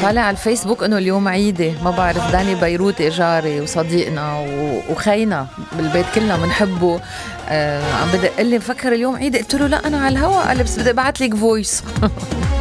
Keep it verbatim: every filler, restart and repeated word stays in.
طالع على الفيسبوك انه اليوم عيدي، ما بعرف، داني بيروتي جاري وصديقنا وخينا بالبيت كلنا بنحبه، آه عم بدق لي مفكر اليوم عيدي، قلت له لا انا على الهواء، قال بس بدي ابعت لك فويس.